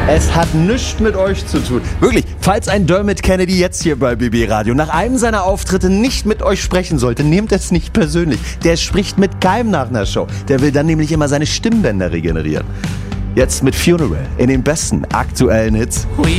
Es hat nichts mit euch zu tun. Wirklich, falls ein Dermot Kennedy jetzt hier bei BB Radio nach einem seiner Auftritte nicht mit euch sprechen sollte, nehmt es nicht persönlich. Der spricht mit keinem nach einer Show. Der will dann nämlich immer seine Stimmbänder regenerieren. Jetzt mit Funeral in den besten aktuellen Hits.